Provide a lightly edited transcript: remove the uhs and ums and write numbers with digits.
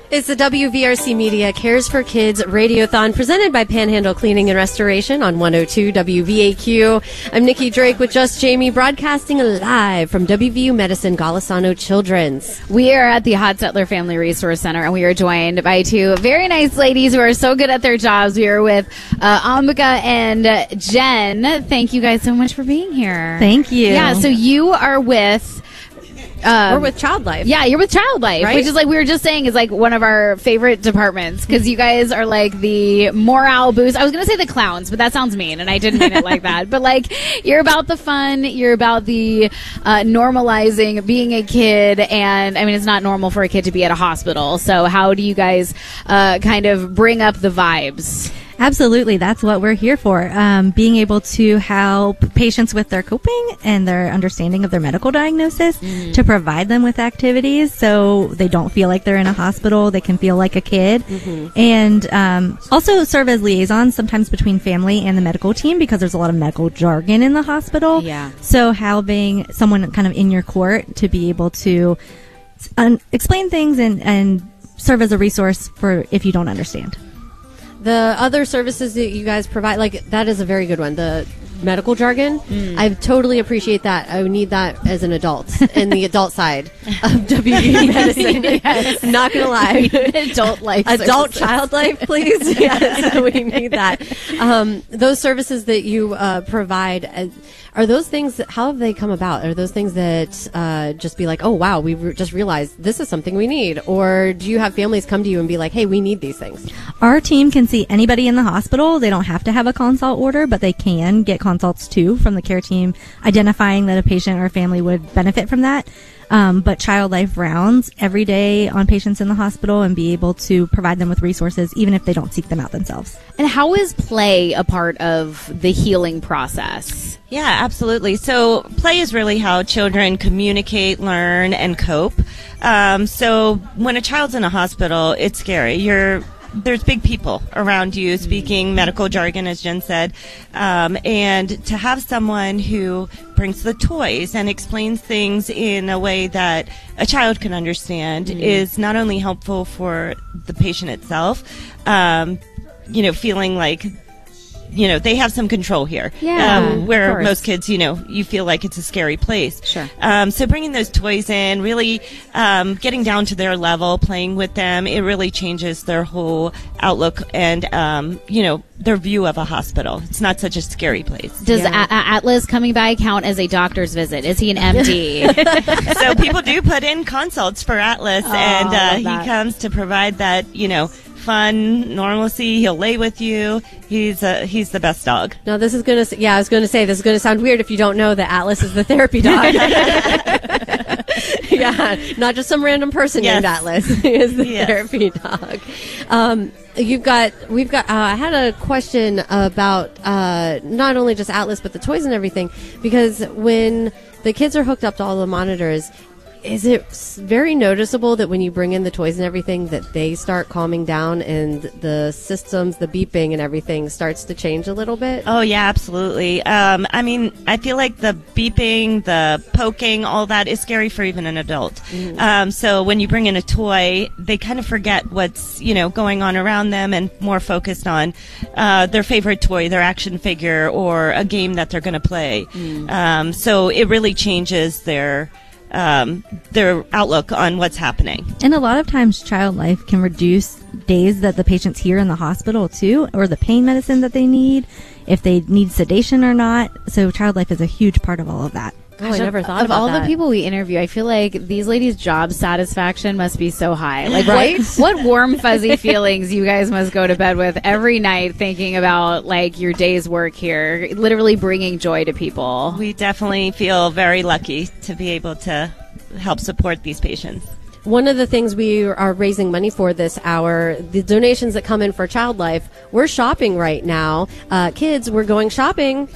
It's the WVRC Media Cares for Kids Radiothon presented by Panhandle Cleaning and Restoration on 102 WVAQ. I'm Nikki Drake with Just Jamie, broadcasting live from WVU Medicine Golisano Children's. We are at the Hot Settler Family Resource Center, and we are joined by two very nice ladies who are so good at their jobs. We are with Ambika and Jen. Thank you guys so much for being here. Thank you. Yeah, so you are with... we're with Child Life. Yeah, you're with Child Life, right? Which is like we were just saying is like one of our favorite departments because you guys are like the morale boost. I was going to say the clowns, but that sounds mean, and I didn't mean it like that. But like you're about the fun, you're about the normalizing being a kid, and I mean it's not normal for a kid to be at a hospital. So how do you guys kind of bring up the vibes? Absolutely. That's what we're here for. Being able to help patients with their coping and their understanding of their medical diagnosis to provide them with activities so they don't feel like they're in a hospital. They can feel like a kid. And also serve as liaisons sometimes between family and the medical team because there's a lot of medical jargon in the hospital. Yeah. So having someone kind of in your court to be able to explain things and serve as a resource for if you don't understand. The other services that you guys provide, like, that is a very good one. The medical jargon, I totally appreciate that. I would need that as an adult in the adult side of WVU Medicine. Yes. Not going to lie. Adult life Adult services. child life, please. Yes, we need that. Those services that you provide, are those things, how have they come about? Are those things that just be like, oh, wow, we just realized this is something we need? Or do you have families come to you and be like, hey, we need these things? Our team can see anybody in the hospital. They don't have to have a consult order, but they can get consults too from the care team, identifying that a patient or a family would benefit from that. But Child Life rounds every day on patients in the hospital and be able to provide them with resources even if they don't seek them out themselves. And how is play a part of the healing process? Yeah, absolutely. So play is really how children communicate, learn, and cope. So when a child's in a hospital, it's scary. There's big people around you speaking medical jargon, as Jen said, and to have someone who brings the toys and explains things in a way that a child can understand is not only helpful for the patient itself, feeling like they have some control here. Yeah, where most kids, you feel like it's a scary place. Sure. So bringing those toys in, really getting down to their level, playing with them, it really changes their whole outlook and, their view of a hospital. It's not such a scary place. Does Atlas coming by count as a doctor's visit? Is he an MD? So people do put in consults for Atlas, and he comes to provide that, fun normalcy. He'll lay with you. He's the best dog. Now this is gonna. Yeah, I was gonna say this is gonna sound weird if you don't know that Atlas is the therapy dog. Yeah, not just some random person named Atlas. He is the therapy dog. We've got. I had a question about not only just Atlas but the toys and everything, because when the kids are hooked up to all the monitors, is it very noticeable that when you bring in the toys and everything that they start calming down and the systems, the beeping and everything starts to change a little bit? Oh, yeah, absolutely. I feel like the beeping, the poking, all that is scary for even an adult. So when you bring in a toy, they kind of forget what's, going on around them and more focused on their favorite toy, their action figure, or a game that they're going to play. So it really changes their outlook on what's happening. And a lot of times Child Life can reduce days that the patient's here in the hospital too, or the pain medicine that they need, if they need sedation or not. So Child Life is a huge part of all of that. Oh, I never thought of about all that. the people we interview, I feel like these ladies' job satisfaction must be so high. Like, right? what warm, fuzzy feelings you guys must go to bed with every night thinking about, like, your day's work here, literally bringing joy to people. We definitely feel very lucky to be able to help support these patients. One of the things we are raising money for this hour, the donations that come in for Child Life, we're shopping right now. Kids, we're going shopping